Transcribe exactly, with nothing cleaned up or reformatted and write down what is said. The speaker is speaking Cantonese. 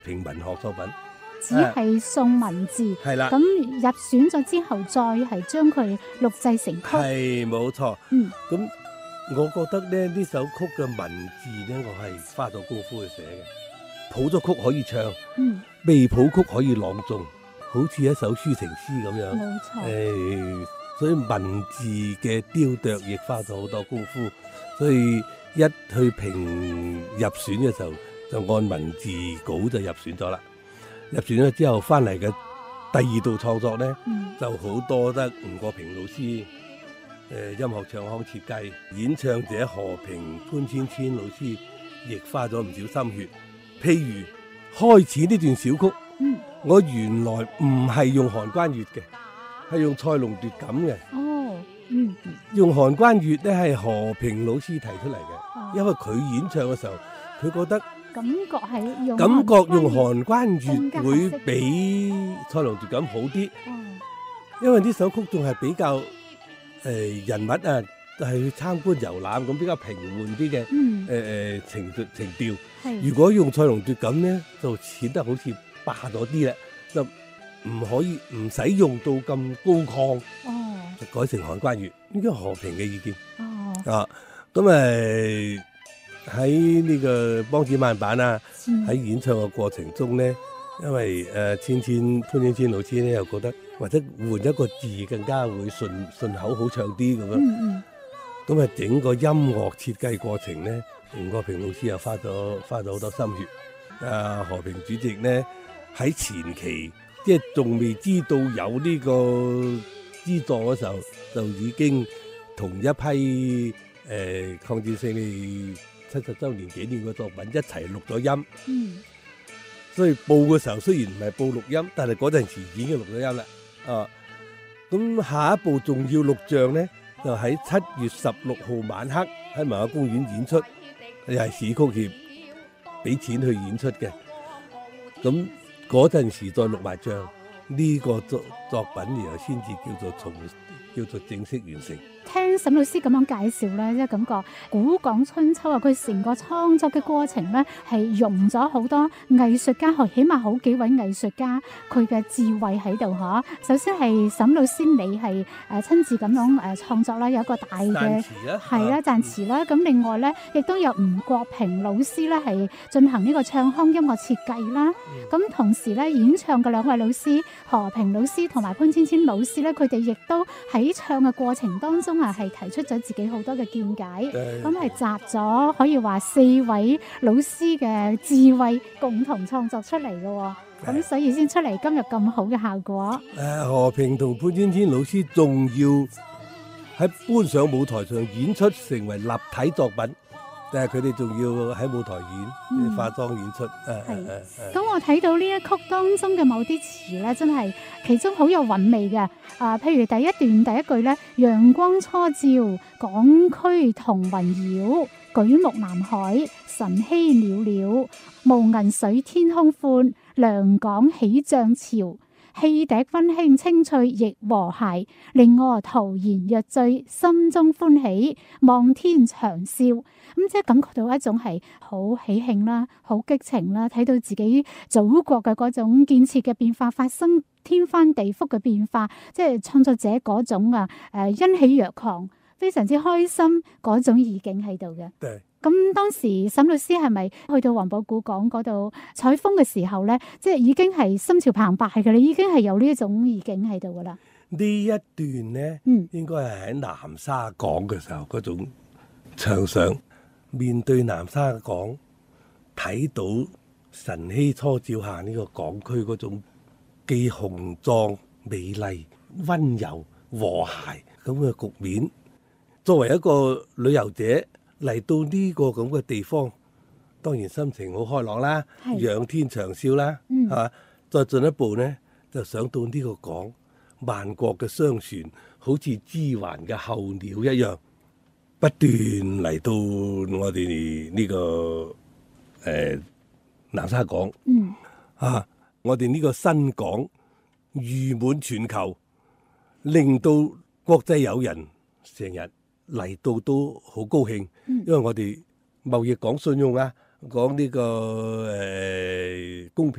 評文學作品， 只係送文字， 係啦， 咁入選咗之後，再係將佢錄製成曲， 係冇錯。 嗯， 咁我覺得咧呢首曲嘅文字咧，我係花咗功夫去寫嘅。譜咗曲可以唱， 嗯， 未譜曲可以朗誦，好似一首抒情詩咁樣。 冇錯。 誒，所以文字嘅雕琢亦花咗好多功夫。所以一去評入選嘅時候，就按文字稿就入選咗啦。入選咗之後，翻嚟嘅第二度創作咧， 嗯，就好多得吳國平老師。誒，音樂唱腔設計，演唱者何平、潘千千老師亦花咗唔少心血。譬如開始呢段小曲， 嗯， 我原來唔係用韓關粵嘅，係用賽龍奪錦嘅。 哦，嗯， 用韓關粵咧係何平老師提出嚟嘅， 哦， 因為佢演唱嘅時候，佢覺得感覺係用感覺用韓關粵粵會比賽龍奪錦好啲。 哦， 因為呢首曲仲係比較誒、呃、人物啊，係去參觀遊覽咁比較平緩啲嘅， 嗯， 誒誒情情調。 係， 如果用賽龍奪錦咧，就顯得好似霸咗啲啦，就唔可以唔使用到咁高亢， 哦， 就改成韓關粵。呢個何平嘅意見。 哦， 啊，咁誒喺呢個梆子慢板啊，喺、 嗯， 演唱嘅過程中咧，因為誒、呃、千千潘千千老師咧又覺得或者換一個字更加會順順口好唱啲咁樣。 嗯嗯， 咁啊整個音樂設計過程咧，吳國平老師又花咗花咗好多心血。啊，何平主席咧喺前期即係仲未知道有呢個資助嘅時候，就已經同一批誒、呃、抗戰勝利七十週年紀念嘅作品一齊錄咗音。 嗯， 所以報嘅時候雖然唔係報錄音，但係嗰陣時已經錄咗音啦。啊，咁下一步仲要錄像咧，就喺七月十六號晚黑喺文化公園演出，又係市曲協俾錢去演出嘅。咁嗰陣時再錄埋像，呢、這個作作品然後先至叫做從叫做正式完成。 聽沈老師咁樣介紹咧，即係感覺古港春秋啊，佢成個創作嘅過程咧，係用咗好多藝術家，起碼好幾位藝術家佢嘅智慧喺度嗬。首先係沈老師你係誒親自咁樣誒創作啦，有一個大嘅係啦讚詞啦。咁另外咧，亦都有吳國平老師咧係進行呢個唱腔音樂設計啦。咁、嗯、同時咧，演唱嘅兩位老師何平老師同埋潘千千老師咧，佢哋亦都喺唱嘅過程當中啊，係提出咗自己好多嘅見解，咁係集咗可以話四位老師嘅智慧共同創作出嚟嘅，咁所以先出嚟今日咁好嘅效果。 誒，何平同潘千千老師仲要喺搬上舞台上演出，成為立體作品。但係佢哋仲要喺舞台演、嗯、化妝演出。係， 咁我睇到呢一曲當中嘅某啲詞咧，真係其中好有韻味嘅。啊，譬如第一段第一句咧，陽光初照，港區同雲繞，舉目南海，晨曦裊裊，無銀水天空寬，良港起漲潮。氣笛溫馨清脆亦和諧，令我陶然若醉，心中歡喜，望天長嘯。咁即係感覺到一種係好喜慶啦，好激情啦，睇到自己祖國嘅嗰種建設嘅變化發生天翻地覆嘅變化，即係創作者嗰種啊誒欣喜若狂，非常之開心嗰種意境喺度嘅。咁當時沈老師係咪去到黃埔古港嗰度採風嘅時候咧，即係已經係心潮澎湃嘅，你已經係有呢一種意境喺度噶啦？ 呢一段咧， 嗯， 應該係喺南沙港嘅時候嗰種唱上，面對南沙港，睇到晨曦初照下呢個港區嗰種既雄壯、美麗、溫柔、和諧咁嘅局面。作為一個旅遊者，嚟到呢個咁嘅地方，當然心情好開朗啦，仰天長嘯啦，係、嗯、嘛？再進一步呢，就想到呢個港，萬國嘅商船好似枝環嘅候鳥一樣，不斷嚟到我哋呢、這個誒、呃、南沙港。嗯，啊，我哋呢個新港譽滿全球，令到國際友人成日嚟到都好高興，因為我哋貿易講信用啊，講呢、這個誒、呃、公平。